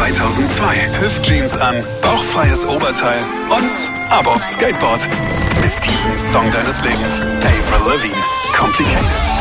2002. Hüftjeans an, bauchfreies Oberteil und ab aufs Skateboard. Mit diesem Song deines Lebens. Avril Lavigne, Complicated.